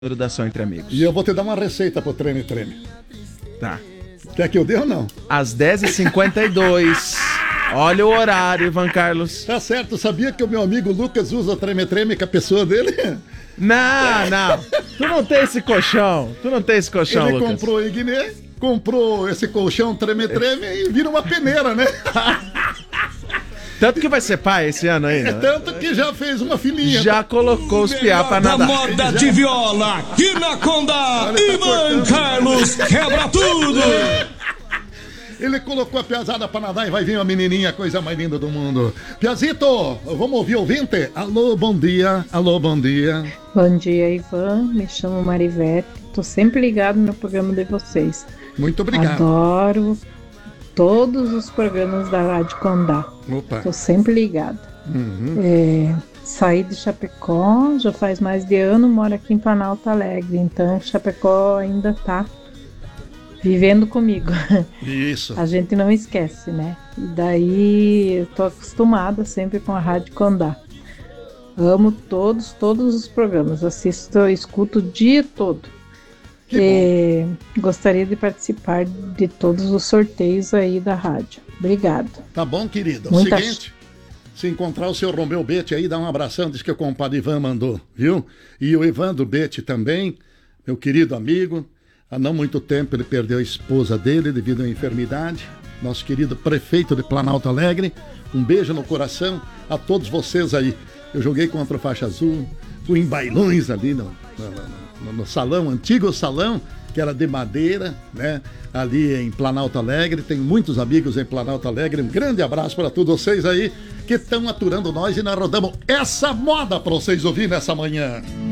Grudação entre amigos. E eu vou te dar uma receita pro treme-treme. Tá. Quer que eu dê ou não? Às 10h52. Olha o horário, Ivan Carlos. Tá certo, sabia que o meu amigo Lucas usa treme-treme com a pessoa dele? Não. Tu não tem esse colchão. Ele Lucas. comprou o Ignê, comprou esse colchão treme-treme e vira uma peneira, né? Tanto que vai ser pai esse ano ainda. Tanto que já fez uma filhinha. Já colocou os piá pra nadar. Moda de viola, aqui na Condá, Ivan Carlos quebra tudo. Ele colocou a piazada pra nadar e vai vir uma menininha, coisa mais linda do mundo. Piazito, vamos ouvir o ouvinte? Alô, bom dia. Bom dia, Ivan. Me chamo Marivete. Tô sempre ligado no programa de vocês. Muito obrigado. Adoro todos os programas da Rádio Condá. Opa. Tô sempre ligada. Saí de Chapecó, já faz mais de ano, moro aqui em Planalto Alegre. Então Chapecó ainda tá vivendo comigo. Isso. A gente não esquece, né? E daí eu tô acostumada sempre com a Rádio Condá. Amo todos os programas. Assisto, escuto o dia todo. Gostaria de participar de todos os sorteios aí da rádio. Obrigado. Tá bom, querido. Muita... Seguinte, se encontrar o seu Romeu Bete aí, dá um abração, diz que o compadre Ivan mandou, viu? E o Evandro Bete também, meu querido amigo. Há não muito tempo ele perdeu a esposa dele devido à enfermidade. Nosso querido prefeito de Planalto Alegre. Um beijo no coração a todos vocês aí. Eu joguei contra o Faixa Azul, fui em bailões ali no salão, antigo salão, que era de madeira, né? Ali em Planalto Alegre. Tem muitos amigos em Planalto Alegre. Um grande abraço para todos vocês aí que estão aturando nós e nós rodamos essa moda para vocês ouvirem nessa manhã.